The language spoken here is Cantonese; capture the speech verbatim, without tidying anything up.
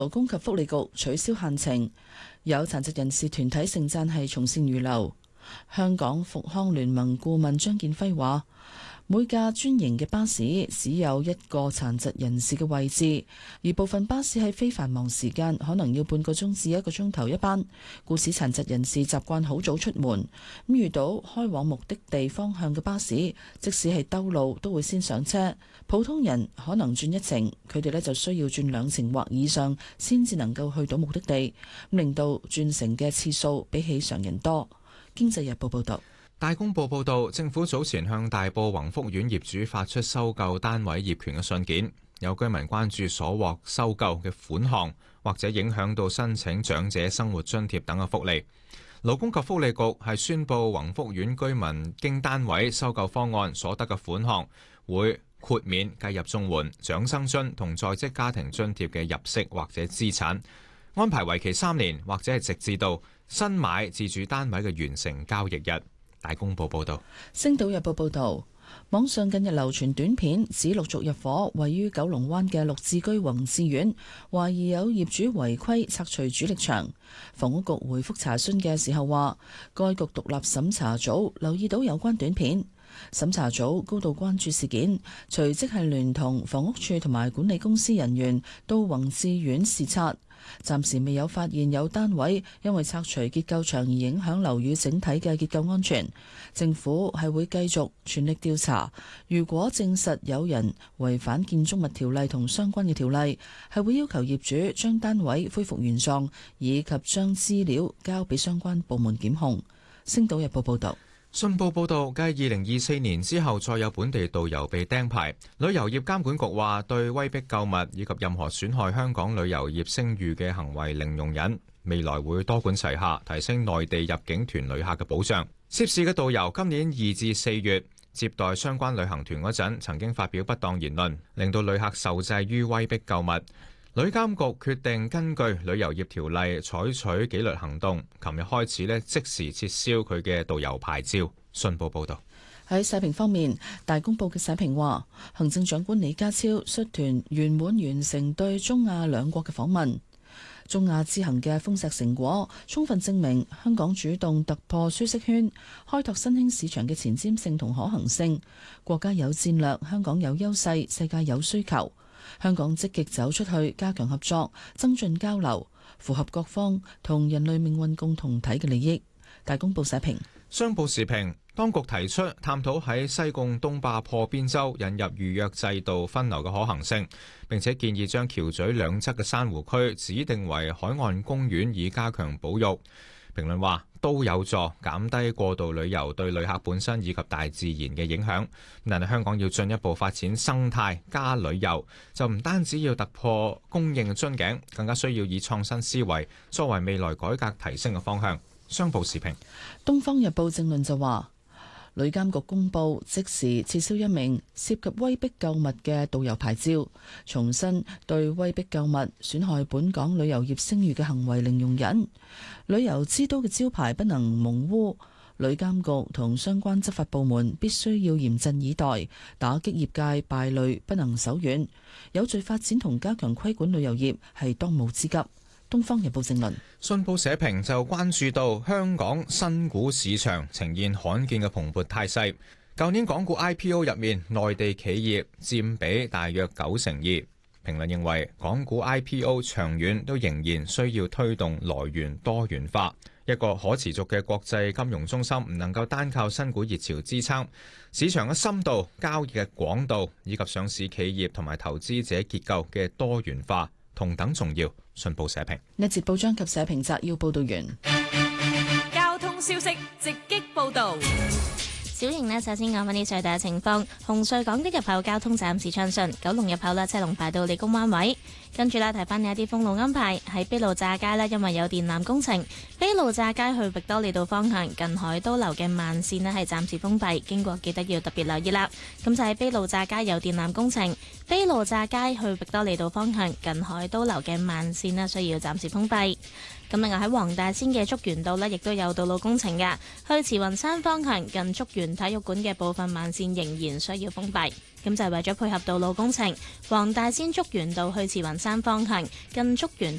勞工及福利局取消限程，有殘疾人士團體盛讚係從善如流。香港復康聯盟顧問張建輝話：每架專營嘅巴士只有一個殘疾人士嘅位置，而部分巴士喺非繁忙時間可能要半個鐘至一個鐘頭一班，故此殘疾人士習慣好早出門，咁遇到開往目的地方向嘅巴士，即使係兜路都會先上車。普通人可能轉一程，佢哋呢就需要轉兩程或以上先至能夠去到目的地，令到轉乘嘅次數比起常人多。經濟日報報道。 大公報報導，政府早前向大埔宏福苑業主發出收購單位業權嘅信件，有居民關注所獲收購嘅款項或者影響到申請長者生活津貼等嘅福利。勞工及福利局係宣布宏福苑居民經單位收購方案所得嘅款項會豁免計入綜援、長生津同在職家庭津貼嘅入息或者資產，安排為期三年或者係直至到新買自住單位嘅完成交易日。大公報報道。 星島日報報道，網上近日流傳短片，指陸續入伙位於九龍灣嘅綠置居宏志苑，懷疑有業主違規拆除主力牆。房屋局回覆查詢嘅時候話，該局獨立審查組留意到有關短片，審查組高度關注事件，隨即係聯同房屋處同埋管理公司人員到宏志苑視察。暫時未有發現有單位因為拆除結構牆而影響樓宇整體嘅結構安全。政府係會繼續全力調查，如果證實有人違反建築物條例同相關嘅條例，係會要求業主將單位恢復原狀，以及將資料交俾相關部門檢控。星島日報報道。 信報報導，繼二零二四年之後，再有本地導遊被釘牌。旅遊業監管局話，對威逼購物以及任何損害香港旅遊業聲譽嘅行為零容忍，未來會多管齊下，提升內地入境團旅客嘅保障。涉事嘅導遊今年二至四月接待相關旅行團嗰陣，曾經發表不當言論，令到旅客受制於威逼購物。旅監局決定根據旅遊業條例採取紀律行動，琴日開始呢即時撤銷佢嘅導遊牌照。信報報道。 喺社評方面，大公報嘅社評話，行政長官李家超率團圓滿完成對中亞兩國嘅訪問。中亞之行嘅豐碩成果，充分證明香港主動突破舒適圈，開拓新興市場嘅前瞻性同可行性。國家有戰略，香港有優勢，世界有需求。香港積極走出去，加強合作，增進交流，符合各方同人類命運共同體嘅利益。大公報社評。 商報時評，當局提出探討喺西貢東壩破邊洲引入預約制度分流嘅可行性，並且建議將橋咀兩側嘅珊瑚區指定為海岸公園，以加強保育。評論話都有助減低過度旅遊對旅客本身以及大自然嘅影響。但係香港要進一步發展生態加旅遊，就唔單止要突破供應樽頸，更加需要以創新思維作為未來改革提升嘅方向。商報時評。《 東方日報》正論就話，旅監局公布即時撤銷一名涉及威逼購物嘅導遊牌照，重申對威逼購物損害本港旅遊業聲譽嘅行為零容忍。旅遊之都嘅招牌不能蒙污，旅監局同相關執法部門必須要嚴陣以待，打擊業界敗類不能手軟，有序發展同加強規管旅遊業係當務之急。《東方日報》正論。 信報社評就關注到香港新股市場呈現罕見嘅蓬勃態勢。舊年港股 I P O 入面，內地企業佔比大約九成二。評論認為，港股 I P O 長遠都仍然需要推動來源多元化。一個可持續嘅國際金融中心唔能夠單靠新股熱潮支撐，市場嘅深度、交易嘅廣度以及上市企業同埋投資者結構嘅多元化同等重要。信報社評。 一節報章及社評摘要報道完。 交通消息直擊報道。 小型呢，首先講返啲隧道嘅情況。紅隧港島入口交通暫時暢順，九龍入口啦，車龍排到理工灣位。跟住啦，提翻你一啲封路安排。喺卑路乍街呢，因為有電纜工程，卑路乍街去域多利道方向近海都樓嘅慢線呢係暫時封閉，經過記得要特別留意啦。咁就喺卑路乍街有電纜工程，卑路乍街去域多利道方向近海都樓嘅慢線呢需要暫時封閉。咁另外喺黃大仙嘅竹園道呢，亦都有道路工程㗎，去慈雲山方向近竹園體育館嘅部分慢線仍然需要封閉。 咁就係為咗配合道路工程，黃大仙竹園道去慈雲山方向近竹園